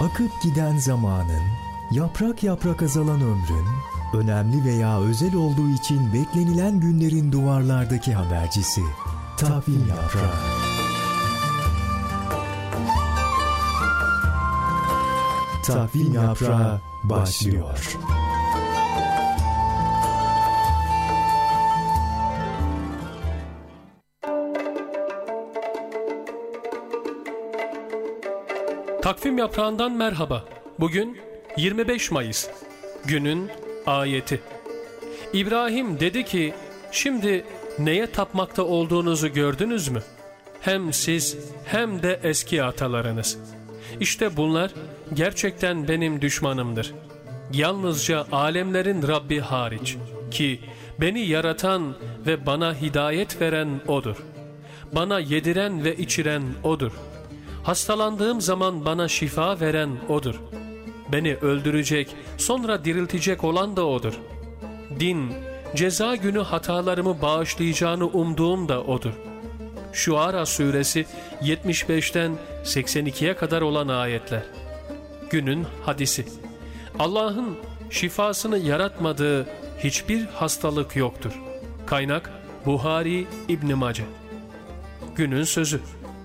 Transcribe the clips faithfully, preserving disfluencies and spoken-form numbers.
akıp giden zamanın, yaprak yaprak azalan ömrün, önemli veya özel olduğu için beklenilen günlerin duvarlardaki habercisi. Takvim Yaprağı. Takvim Yaprağı başlıyor. Takvim Yaprağı'ndan merhaba. Bugün yirmi beş Mayıs. Günün ayeti. İbrahim dedi ki, şimdi neye tapmakta olduğunuzu gördünüz mü? Hem siz hem de eski atalarınız. İşte bunlar gerçekten benim düşmanımdır. Yalnızca alemlerin Rabbi hariç, ki beni yaratan ve bana hidayet veren O'dur. Bana yediren ve içiren O'dur. Hastalandığım zaman bana şifa veren O'dur. Beni öldürecek, sonra diriltecek olan da O'dur. Din, ceza günü hatalarımı bağışlayacağını umduğum da O'dur. Şuara suresi yetmiş beşten seksen ikiye kadar olan ayetler. Günün hadisi. Allah'ın şifasını yaratmadığı hiçbir hastalık yoktur. Kaynak Buhari İbn Mace. Günün sözü.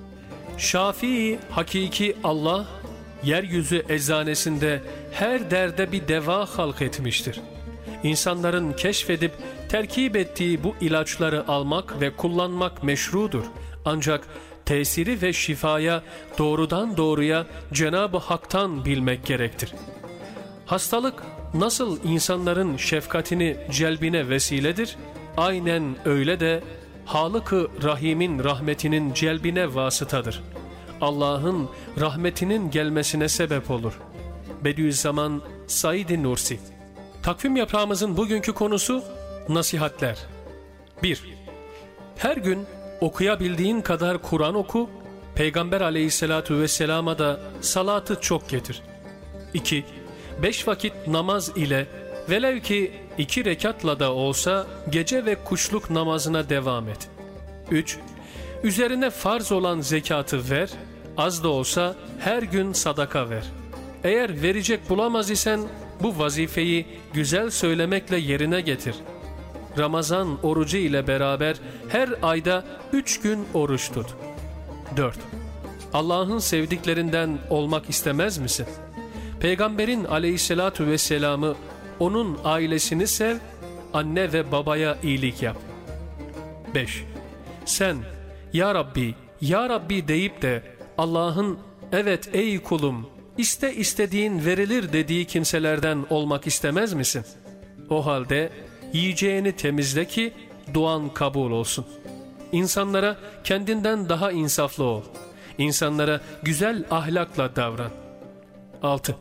Şafii hakiki Allah, yeryüzü eczanesinde her derde bir deva halk etmiştir. İnsanların keşfedip terkip ettiği bu ilaçları almak ve kullanmak meşrudur. Ancak tesiri ve şifaya doğrudan doğruya Cenab-ı Hak'tan bilmek gerektir. Hastalık nasıl insanların şefkatini celbine vesiledir, aynen öyle de Halık-ı Rahim'in rahmetinin celbine vasıtadır. Allah'ın rahmetinin gelmesine sebep olur. Bediüzzaman Said-i Nursi. Takvim yaprağımızın bugünkü konusu nasihatler. bir. Her gün okuyabildiğin kadar Kur'an oku, Peygamber aleyhissalatu vesselama da salatı çok getir. iki. Beş vakit namaz ile velev ki iki rekatla da olsa gece ve kuşluk namazına devam et. üç. Üzerine farz olan zekatı ver, az da olsa her gün sadaka ver. Eğer verecek bulamaz isen bu vazifeyi güzel söylemekle yerine getir. Ramazan orucu ile beraber her ayda üç gün oruç tut. dört. Allah'ın sevdiklerinden olmak istemez misin? Peygamberin aleyhissalatu vesselamı, onun ailesini sev, anne ve babaya iyilik yap. beş. Sen Ya Rabbi, Ya Rabbi deyip de Allah'ın evet ey kulum, iste istediğin verilir dediği kimselerden olmak istemez misin? O halde yiyeceğini temizle ki duan kabul olsun. İnsanlara kendinden daha insaflı ol. İnsanlara güzel ahlakla davran. altı.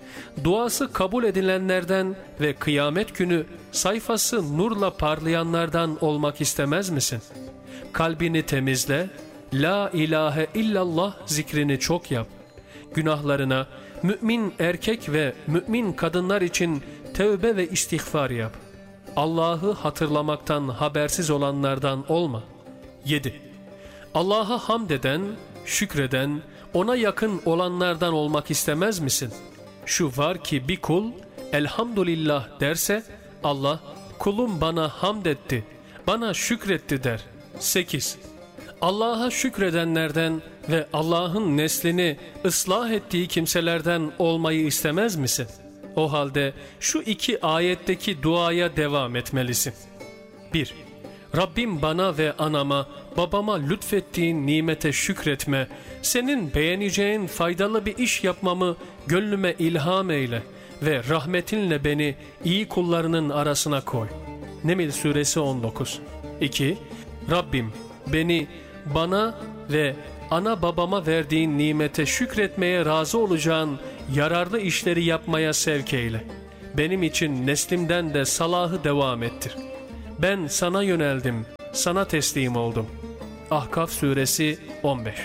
Duası kabul edilenlerden ve kıyamet günü sayfası nurla parlayanlardan olmak istemez misin? Kalbini temizle, La ilahe illallah zikrini çok yap. Günahlarına mümin erkek ve mümin kadınlar için tövbe ve istiğfar yap. Allah'ı hatırlamaktan habersiz olanlardan olma. yedi. Allah'a hamd eden, şükreden, ona yakın olanlardan olmak istemez misin? Şu var ki bir kul elhamdülillah derse Allah kulum bana hamd etti, bana şükretti der. sekiz. Allah'a şükredenlerden ve Allah'ın neslini ıslah ettiği kimselerden olmayı istemez misin? O halde şu iki ayetteki duaya devam etmelisin. bir. Rabbim bana ve anama, babama lütfettiğin nimete şükretme, senin beğeneceğin faydalı bir iş yapmamı gönlüme ilham eyle ve rahmetinle beni iyi kullarının arasına koy. Neml suresi on dokuz. iki. Rabbim beni, bana ve ana babama verdiğin nimete şükretmeye razı olacağın yararlı işleri yapmaya sevk eyle. Benim için neslimden de salahı devam ettir. Ben sana yöneldim, sana teslim oldum. Ahkaf suresi on beş.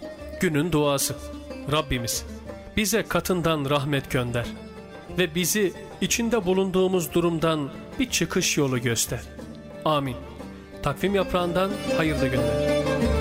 Günün duası. Rabbimiz bize katından rahmet gönder ve bizi içinde bulunduğumuz durumdan bir çıkış yolu göster. Amin. Takvim yaprağından hayırlı günler.